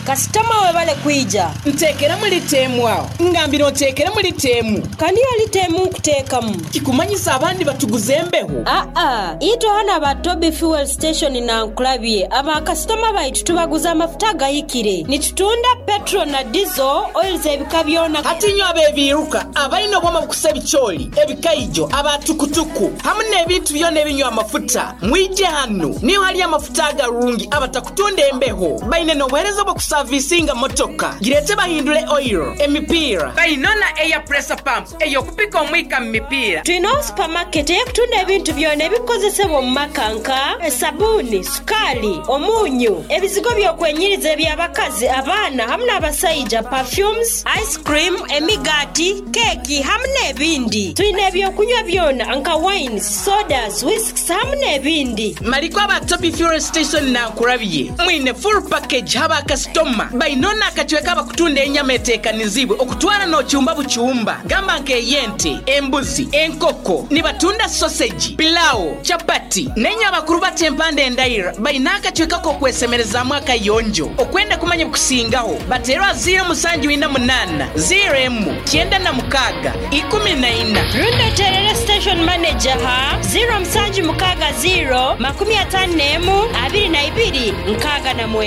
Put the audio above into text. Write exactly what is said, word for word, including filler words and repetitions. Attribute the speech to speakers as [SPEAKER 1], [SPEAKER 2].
[SPEAKER 1] kasitama we bale kuija
[SPEAKER 2] ntekera muri temu awo ngambira otekera muri temu
[SPEAKER 1] kandi ali temu kuteekamu
[SPEAKER 2] kikumanyisa abandi batuguze embeho
[SPEAKER 1] a a ito hana ba Toby Fuel Station na nkulabye aba kasitama baitu tubaguza amafuta gayikire nitutunda petrol na diesel oil zebika byona
[SPEAKER 2] ati nyo abebiruka abalina obwama bukusa bicholi ebikaijo abatukutuku hamwe n'ebintu byona ebinywa amafuta mwije hano niyo hali amafuta agarungi abatakutunda embeho baine nobuhereza bwo kuservicinga motoka girete bahindule oil emipira bainona air pressure pump eyo kupika omwika mipira
[SPEAKER 1] twino supermarket ekutunda ebintu byona ebikozesebwa mu makanka sabuni sukali omunyu ebizigo byokwenyiriza ebyabakazi abaana hamwe n'abasaija perfumes ice cream emigati keki hamwe n'ebindi twine ebyokunywa byona nka wines sodas whisks hamwe n'ebindi
[SPEAKER 2] maliko aba Toby Fuel Station na nkurabye mwine full package haba customer bainona akachweka abakutunda enyama etekanizibwe okutwala no cyumba bucyumba gamba nke yente embuzi enkoko nibatunda sausage pilau chapati nenya bakuru batempande ndaira bainaka chweka ko kwesemereza mwaka yonjo okwenda kumanya kusingaho baterwa zero musanju ina munana zero emu kienda na mukaga ikumi na ina
[SPEAKER 1] Runda Terere Station Manager ha zero musanju mukaga zero makumi atanu nemu abiri na ibiri nkaga na mwe